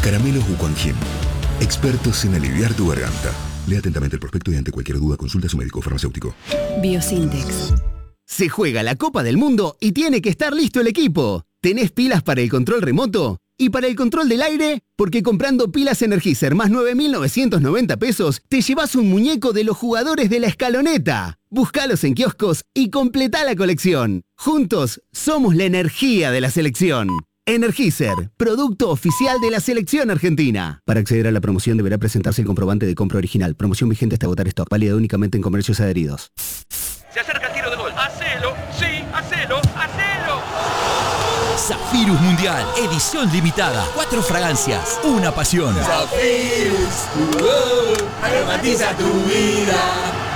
Caramelos Wuquanjin. Expertos en aliviar tu garganta. Lea atentamente el prospecto y ante cualquier duda consulta a su médico farmacéutico. Biosintex. Se juega la Copa del Mundo y tiene que estar listo el equipo. ¿Tenés pilas para el control remoto? ¿Y para el control del aire? Porque comprando pilas Energizer más 9.990 pesos, te llevas un muñeco de los jugadores de la escaloneta. Búscalos en kioscos y completá la colección. Juntos, somos la energía de la selección. Energizer, producto oficial de la selección argentina. Para acceder a la promoción deberá presentarse el comprobante de compra original. Promoción vigente hasta agotar stock. Válida únicamente en comercios adheridos. Se acerca el tiro de gol. ¡Hacelo! ¡Sí! ¡Hacelo! ¡Hacelo! Zafirus Mundial, edición limitada. 4 fragancias, una pasión. Zafirus, aromatiza tu vida.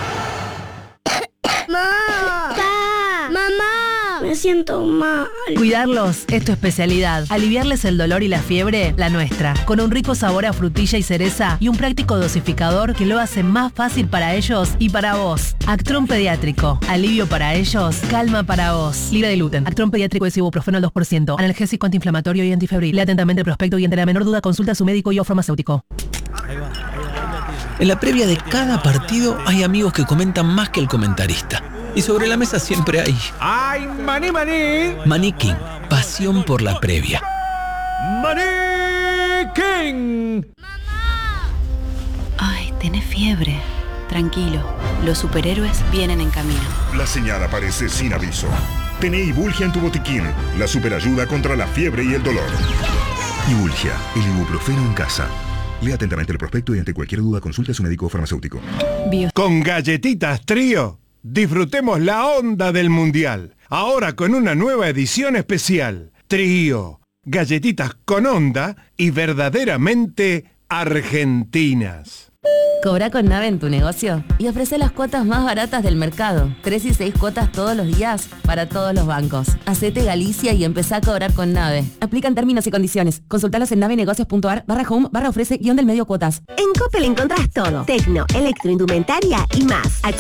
¡Mamá! Me siento mal. Cuidarlos es tu especialidad. Aliviarles el dolor y la fiebre, la nuestra. Con un rico sabor a frutilla y cereza y un práctico dosificador que lo hace más fácil para ellos y para vos. Actron Pediátrico. Alivio para ellos, calma para vos. Libre de gluten. Actron Pediátrico es ibuprofeno al 2%. Analgésico, antiinflamatorio y antifebril. Lea atentamente el prospecto y ante la menor duda consulta a su médico y o farmacéutico. En la previa de cada partido hay amigos que comentan más que el comentarista. Y sobre la mesa siempre hay... ¡Ay, maní, maní! Maní King, pasión por la previa. ¡Maní King! Ay, tenés fiebre. Tranquilo, los superhéroes vienen en camino. La señal aparece sin aviso. Tené Ibulgia en tu botiquín, la superayuda contra la fiebre y el dolor. Ibulgia, el ibuprofeno en casa. Lea atentamente el prospecto y ante cualquier duda consulte a su médico farmacéutico. Con Galletitas Trío, disfrutemos la onda del Mundial. Ahora con una nueva edición especial. Trío, galletitas con onda y verdaderamente argentinas. Cobra con Nave en tu negocio y ofrece las cuotas más baratas del mercado. 3 y 6 cuotas todos los días para todos los bancos. Hacete Galicia y empezá a cobrar con Nave. Aplican términos y condiciones. Consultalos en navenegocios.ar/home/ofrece-del-medio cuotas. En Coppel encontrás todo. Tecno, electroindumentaria y más.